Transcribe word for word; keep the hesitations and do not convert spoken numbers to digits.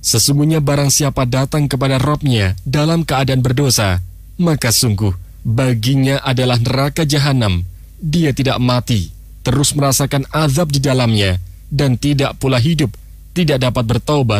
Sesungguhnya barang siapa datang kepada Robnya dalam keadaan berdosa, maka sungguh baginya adalah neraka jahanam. Dia tidak mati, terus merasakan azab di dalamnya, dan tidak pula hidup, tidak dapat bertaubat